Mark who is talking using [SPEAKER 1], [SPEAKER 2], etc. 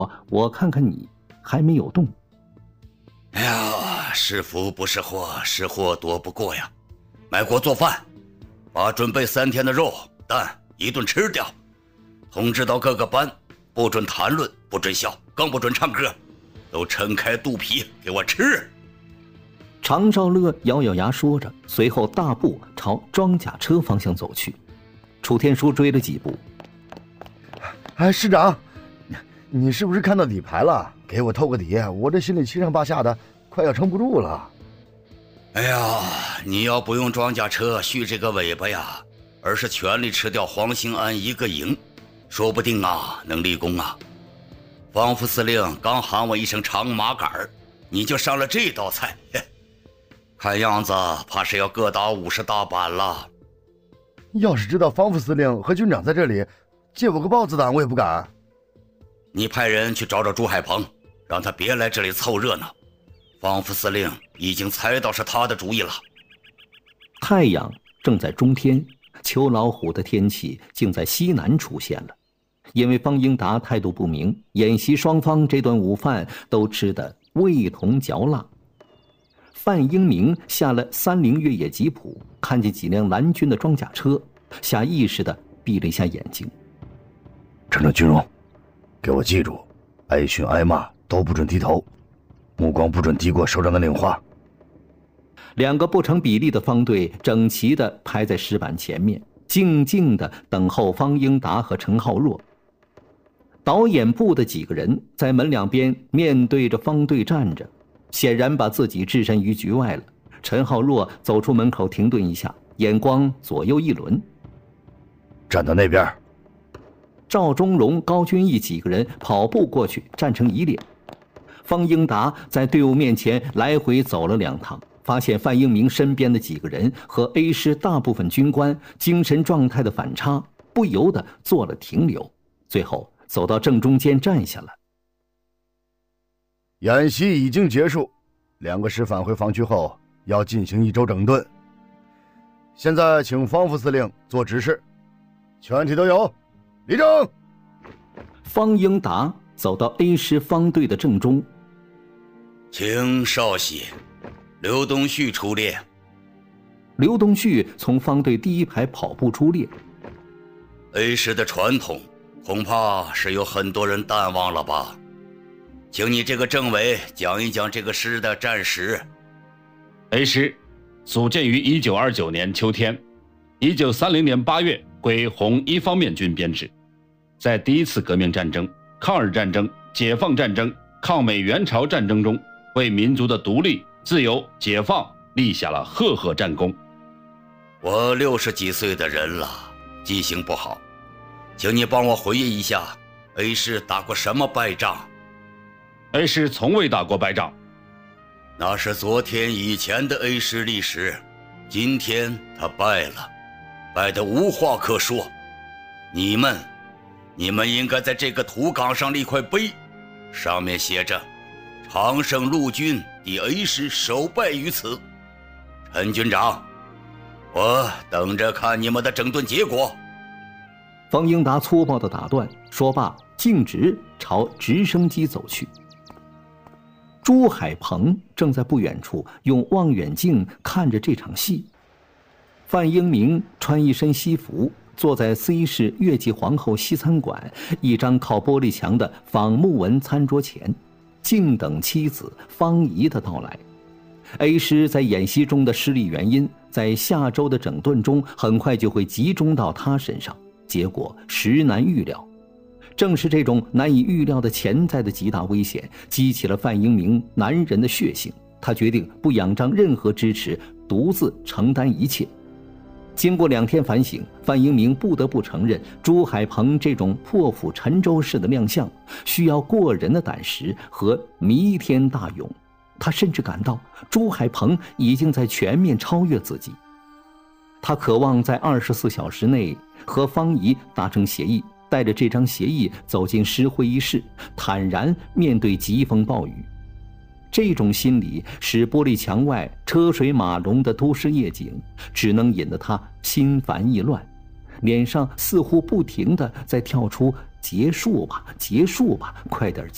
[SPEAKER 1] 我看看你还没有动。
[SPEAKER 2] 哎呀，是福不是祸，是祸躲不过呀。买锅做饭，把准备3天的肉蛋一顿吃掉。通知到各个班，不准谈论，不准笑，更不准唱歌，都撑开肚皮给我吃。
[SPEAKER 1] 常少乐咬咬牙说着，随后大步朝装甲车方向走去。楚天舒追了几步。
[SPEAKER 3] 哎，师长，你是不是看到底牌了？给我透个底，我这心里七上八下的，快要撑不住了。
[SPEAKER 2] 哎呀，你要不用装甲车续这个尾巴呀，而是全力吃掉黄兴安一个营，说不定啊能立功啊。方副司令刚喊我一声长麻杆，你就上了这道菜，看样子怕是要各打50大板了。
[SPEAKER 3] 要是知道方副司令和军长在这里，借我个豹子胆我也不敢。
[SPEAKER 2] 你派人去找找朱海鹏，让他别来这里凑热闹。方副司令已经猜到是他的主意了。
[SPEAKER 1] 太阳正在中天，秋老虎的天气竟在西南出现了。因为方英达态度不明，演习双方这顿午饭都吃得味同嚼蜡。范英明下了30越野吉普，看见几辆蓝军的装甲车，下意识地闭了一下眼睛。
[SPEAKER 3] 趁着军容，给我记住，挨训挨骂都不准低头，目光不准低过首长的领话。
[SPEAKER 1] 2个不成比例的方队整齐地排在石板前面，静静地等候方英达和陈浩若。导演部的几个人在门两边面对着方队站着，显然把自己置身于局外了。陈浩若走出门口停顿一下，眼光左右一轮。
[SPEAKER 3] 站到那边。
[SPEAKER 1] 赵忠荣、高君义几个人跑步过去，站成一列。方英达在队伍面前来回走了2趟，发现范英明身边的几个人和 A 师大部分军官精神状态的反差，不由得做了停留，最后走到正中间站下了。
[SPEAKER 3] 演习已经结束，2个师返回防区后要进行1周整顿。现在请方副司令做指示，全体都有，立正。
[SPEAKER 1] 方英达走到 A 师方队的正中，
[SPEAKER 2] 请少喜刘东旭出列。
[SPEAKER 1] 刘东旭从方队第1排跑步出列。
[SPEAKER 2] A 师的传统恐怕是有很多人淡忘了吧，请你这个政委讲一讲这个师的战史。
[SPEAKER 4] A 师组建于1929年秋天，1930年8月归红一方面军编制，在第1次革命战争、抗日战争、解放战争、抗美援朝战争中，为民族的独立、自由、解放立下了赫赫战功。
[SPEAKER 2] 我60几岁的人了，记性不好，请你帮我回忆一下 A 师打过什么败仗。
[SPEAKER 4] A 师从未打过败仗，
[SPEAKER 2] 那是昨天以前的 A 师历史，今天他败了，败得无话可说。你们应该在这个土岗上立块碑，上面写着常胜陆军第 A 师首败于此。陈军长，我等着看你们的整顿结果。
[SPEAKER 1] 方英达粗暴地打断，说罢径直朝直升机走去。朱海鹏正在不远处用望远镜看着这场戏。范英明穿一身西服，坐在 C 市月季皇后西餐馆一张靠玻璃墙的仿木纹餐桌前，静等妻子方怡的到来。A 师在演习中的失利原因，在下周的整顿中很快就会集中到他身上，结果实难预料。正是这种难以预料的潜在的极大危险，激起了范英明男人的血性。他决定不仰仗任何支持，独自承担一切。经过2天反省，范英明不得不承认，朱海鹏这种破釜沉舟式的亮相，需要过人的胆识和弥天大勇。他甚至感到朱海鹏已经在全面超越自己。他渴望在24小时内和方怡达成协议，带着这张协议走进师会议室，坦然面对疾风暴雨。这种心理使玻璃墙外车水马龙的都市夜景只能引得他心烦意乱，脸上似乎不停地在跳出结束吧，结束吧，快点